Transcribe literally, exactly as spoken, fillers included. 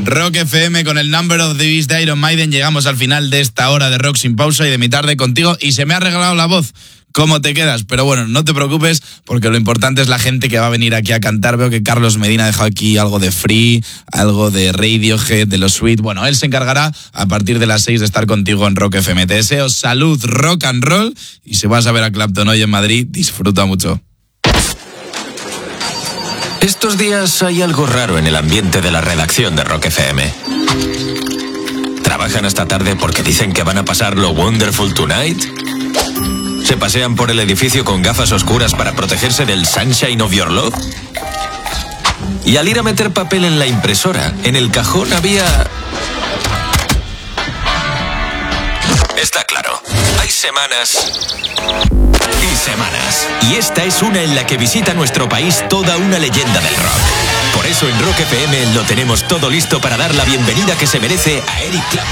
Rock F M con el Number of the Beast de Iron Maiden. Llegamos al final de esta hora de Rock sin pausa y de mi tarde contigo, y se me ha regalado la voz. ¿Cómo te quedas? Pero bueno, no te preocupes, porque lo importante es la gente que va a venir aquí a cantar. Veo que Carlos Medina ha dejado aquí algo de Free, algo de Radiohead, de los Sweet. Bueno, él se encargará a partir de las seis de estar contigo en Rock F M. Te deseo salud, rock and roll, y si vas a ver a Clapton hoy en Madrid, disfruta mucho. Estos días hay algo raro en el ambiente de la redacción de Rock F M. ¿Trabajan hasta tarde porque dicen que van a pasar lo Wonderful Tonight? ¿Se pasean por el edificio con gafas oscuras para protegerse del sunshine of your love? Y al ir a meter papel en la impresora, en el cajón había... Está claro, hay semanas y semanas. Y esta es una en la que visita nuestro país toda una leyenda del rock. Por eso en Rock F M lo tenemos todo listo para dar la bienvenida que se merece a Eric Clapton.